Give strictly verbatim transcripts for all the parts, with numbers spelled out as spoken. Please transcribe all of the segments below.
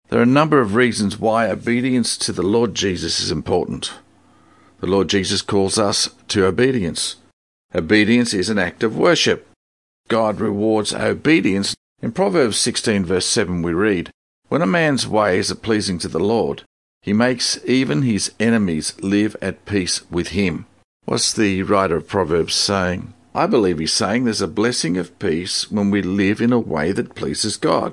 There are a number of reasons why obedience to the Lord Jesus is important. The Lord Jesus calls us to obedience. Obedience is an act of worship. God rewards obedience. In Proverbs sixteen verse seven we read, "When a man's ways are pleasing to the Lord, he makes even his enemies live at peace with him." What's the writer of Proverbs saying? I believe he's saying there's a blessing of peace when we live in a way that pleases God.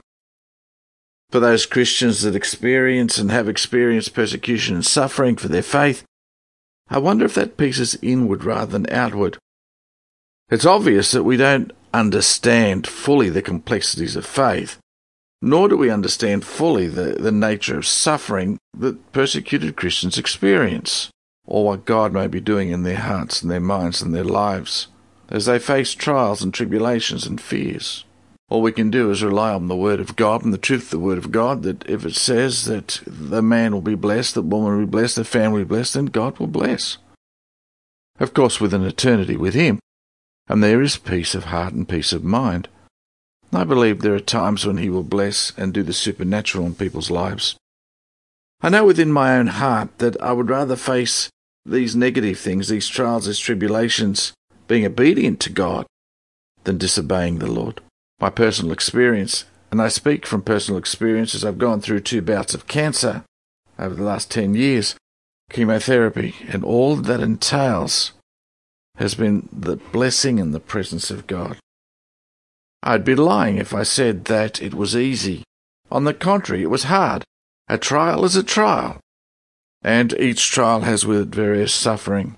For those Christians that experience and have experienced persecution and suffering for their faith, I wonder if that peace is inward rather than outward. It's obvious that we don't understand fully the complexities of faith, nor do we understand fully the, the nature of suffering that persecuted Christians experience, or what God may be doing in their hearts and their minds and their lives as they face trials and tribulations and fears. All we can do is rely on the Word of God and the truth of the Word of God, that if it says that the man will be blessed, the woman will be blessed, the family will be blessed, then God will bless. Of course, with an eternity with Him. And there is peace of heart and peace of mind. I believe there are times when He will bless and do the supernatural in people's lives. I know within my own heart that I would rather face these negative things, these trials, these tribulations, being obedient to God, than disobeying the Lord. My personal experience, and I speak from personal experience as I've gone through two bouts of cancer over the last ten years, chemotherapy, and all that entails has been the blessing and the presence of God. I'd be lying if I said that it was easy. On the contrary, it was hard. A trial is a trial, and each trial has with it various suffering.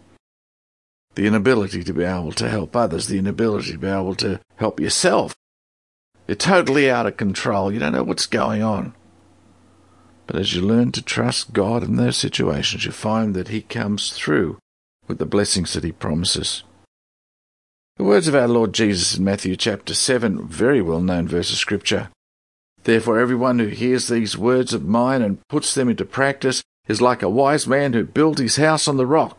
The inability to be able to help others, the inability to be able to help yourself. You're totally out of control. You don't know what's going on. But as you learn to trust God in those situations, you find that He comes through with the blessings that He promises. The words of our Lord Jesus in Matthew chapter seven, very well-known verse of Scripture. "Therefore everyone who hears these words of mine and puts them into practice is like a wise man who built his house on the rock."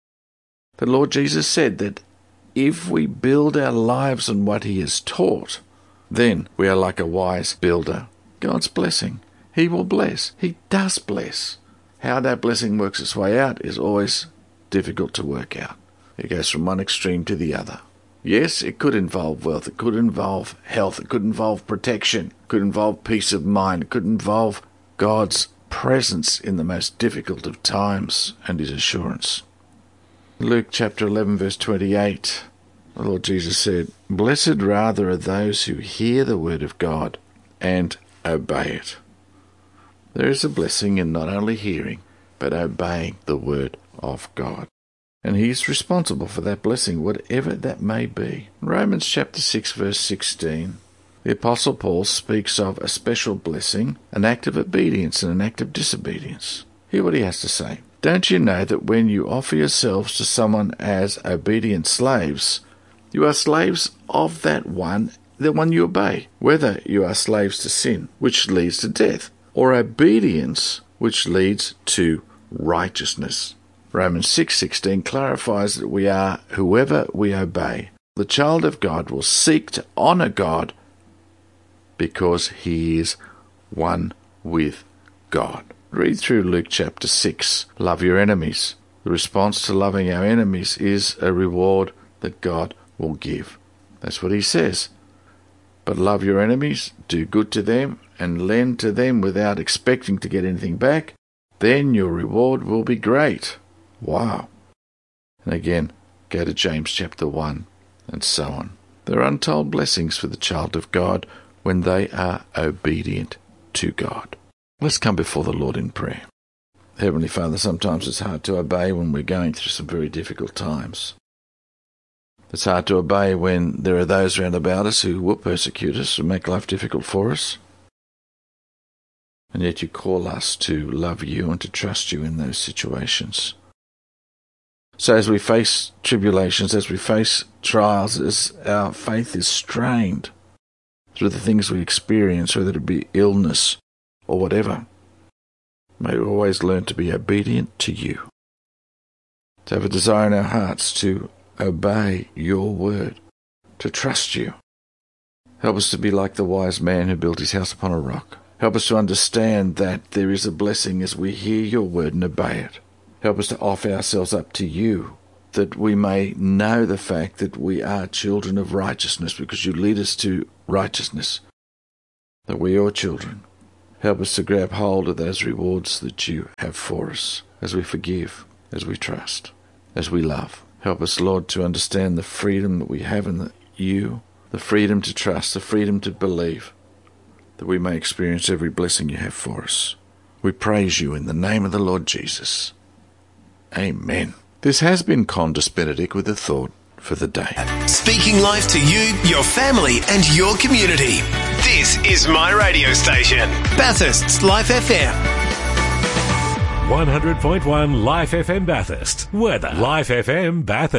The Lord Jesus said that if we build our lives on what He has taught, then we are like a wise builder. God's blessing. He will bless. He does bless. How that blessing works its way out is always difficult to work out. It goes from one extreme to the other. Yes, it could involve wealth. It could involve health. It could involve protection. It could involve peace of mind. It could involve God's presence in the most difficult of times and His assurance. Luke chapter eleven verse twenty-eight, the Lord Jesus said, "Blessed rather are those who hear the word of God and obey it." There is a blessing in not only hearing, but obeying the word of God. And He's responsible for that blessing, whatever that may be. In Romans chapter six verse sixteen, the Apostle Paul speaks of a special blessing, an act of obedience and an act of disobedience. Hear what he has to say. "Don't you know that when you offer yourselves to someone as obedient slaves, you are slaves of that one, the one you obey, whether you are slaves to sin, which leads to death, or obedience, which leads to righteousness?" Romans six sixteen clarifies that we are whoever we obey. The child of God will seek to honour God because he is one with God. Read through Luke chapter six. Love your enemies. The response to loving our enemies is a reward that God will give. That's what He says. But love your enemies, do good to them, and lend to them without expecting to get anything back. Then your reward will be great. Wow. And again, go to James chapter one, and so on. There are untold blessings for the child of God when they are obedient to God. Let's come before the Lord in prayer. Heavenly Father, sometimes it's hard to obey when we're going through some very difficult times. It's hard to obey when there are those round about us who will persecute us and make life difficult for us. And yet you call us to love you and to trust you in those situations. So as we face tribulations, as we face trials, as our faith is strained through the things we experience, whether it be illness or whatever, may we always learn to be obedient to you, to have a desire in our hearts to obey your word, to trust you. Help us to be like the wise man who built his house upon a rock. Help us to understand that there is a blessing as we hear your word and obey it. Help us to offer ourselves up to you, that we may know the fact that we are children of righteousness because you lead us to righteousness, that we are your children. Help us to grab hold of those rewards that you have for us as we forgive, as we trust, as we love. Help us, Lord, to understand the freedom that we have in the, you, the freedom to trust, the freedom to believe, that we may experience every blessing you have for us. We praise you in the name of the Lord Jesus. Amen. This has been Condis Benedict with a thought for the day. Speaking life to you, your family and your community. This is my radio station, Bathurst's Life F M. one hundred point one Life F M Bathurst. Weather. Life F M Bathurst.